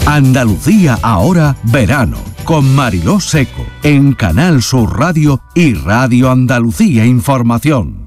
Andalucía ahora, verano, con Mariló Seco, en Canal Sur Radio y Radio Andalucía Información.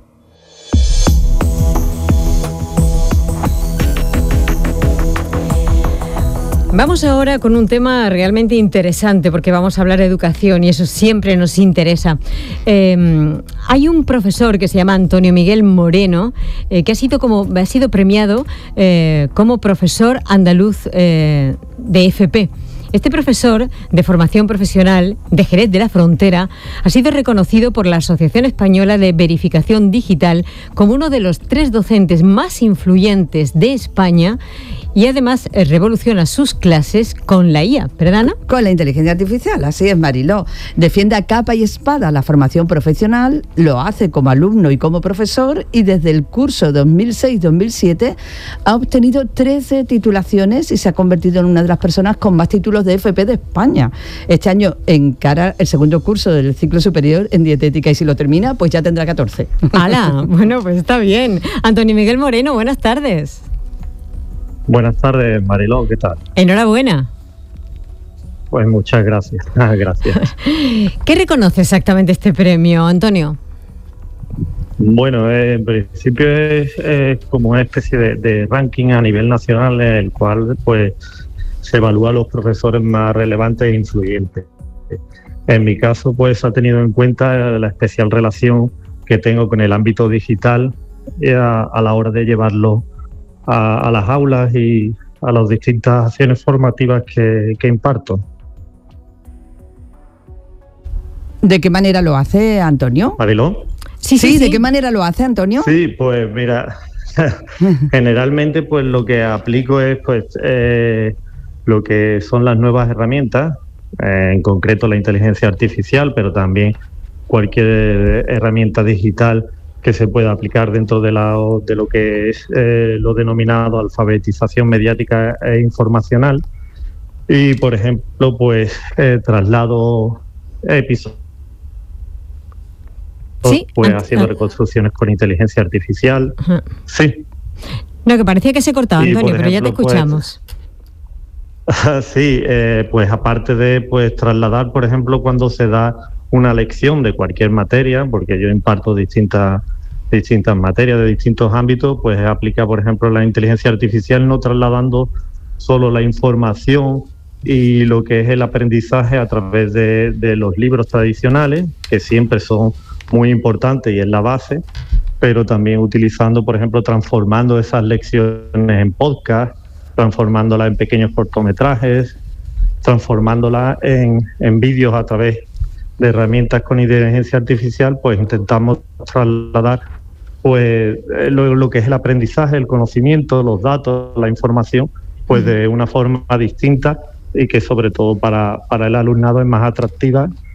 Vamos ahora con un tema realmente interesante, porque vamos a hablar de educación y eso siempre nos interesa. Hay un profesor que se llama Antonio Miguel Moreno, que ha sido premiado como profesor andaluz de FP. Este profesor de formación profesional de Jerez de la Frontera ha sido reconocido por la Asociación Española de Verificación Digital como uno de los 3 docentes más influyentes de España y además revoluciona sus clases con la IA, ¿verdad, Ana? Con la inteligencia artificial, así es, Mariló. Defiende a capa y espada la formación profesional, lo hace como alumno y como profesor y desde el curso 2006-2007 ha obtenido 13 titulaciones y se ha convertido en una de las personas con más títulos de FP de España. Este año encara el segundo curso del ciclo superior en dietética y si lo termina, pues ya tendrá 14. ¡Hala! Bueno, pues está bien. Antonio Miguel Moreno, buenas tardes. Buenas tardes, Mariló, ¿qué tal? Enhorabuena. Pues muchas gracias. Gracias. ¿Qué reconoce exactamente este premio, Antonio? Bueno, en principio es como una especie de ranking a nivel nacional en el cual pues se evalúa a los profesores más relevantes e influyentes. En mi caso, pues ha tenido en cuenta la especial relación que tengo con el ámbito digital a la hora de llevarlo a las aulas y a las distintas acciones formativas que imparto. ¿De qué manera lo hace, Antonio? ¿Mariló? Sí, ¿de qué manera lo hace, Antonio? Sí, pues mira, generalmente pues lo que aplico es pues lo que son las nuevas herramientas, en concreto la inteligencia artificial, pero también cualquier herramienta digital que se pueda aplicar dentro de lo que es lo denominado alfabetización mediática e informacional. Y, por ejemplo, pues traslado episodios, ¿sí? Pues haciendo reconstrucciones con inteligencia artificial. Ajá. Sí. No, que parecía que se cortaba, Antonio, por ejemplo, pero ya te escuchamos. Sí, pues aparte de pues trasladar, por ejemplo, cuando se da una lección de cualquier materia, porque yo imparto distintas materias de distintos ámbitos, pues aplica, por ejemplo, la inteligencia artificial, no trasladando solo la información y lo que es el aprendizaje a través de los libros tradicionales, que siempre son muy importantes y es la base, pero también utilizando, por ejemplo, transformando esas lecciones en podcast, transformándolas en pequeños cortometrajes, transformándolas en vídeos a través de herramientas con inteligencia artificial, pues intentamos trasladar pues lo que es el aprendizaje, el conocimiento, los datos, la información, pues de una forma distinta y que sobre todo para el alumnado es más atractiva